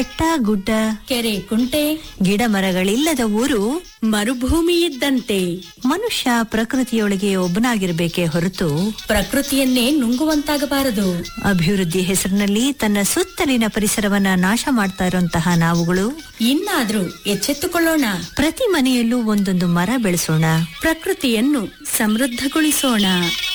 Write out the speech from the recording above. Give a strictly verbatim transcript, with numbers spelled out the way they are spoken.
ಬೆಟ್ಟ ಗುಡ್ಡ, ಕೆರೆ ಕುಂಟೆ, ಗಿಡ ಮರಗಳಿಲ್ಲದ ಊರು ಮರುಭೂಮಿ ಇದ್ದಂತೆ. ಮನುಷ್ಯ ಪ್ರಕೃತಿಯೊಳಗೆ ಒಬ್ಬನಾಗಿರ್ಬೇಕೇ ಹೊರತು ಪ್ರಕೃತಿಯನ್ನೇ ನುಂಗುವಂತಾಗಬಾರದು. ಅಭಿವೃದ್ಧಿ ಹೆಸರಿನಲ್ಲಿ ತನ್ನ ಸುತ್ತಲಿನ ಪರಿಸರವನ್ನ ನಾಶ ಮಾಡ್ತಾ ಇರುವಂತಹ ನಾವುಗಳು ಇನ್ನಾದ್ರೂ ಎಚ್ಚೆತ್ತುಕೊಳ್ಳೋಣ. ಪ್ರತಿ ಮನೆಯಲ್ಲೂ ಒಂದೊಂದು ಮರ ಬೆಳೆಸೋಣ. ಪ್ರಕೃತಿಯನ್ನು ಸಮೃದ್ಧಗೊಳಿಸೋಣ.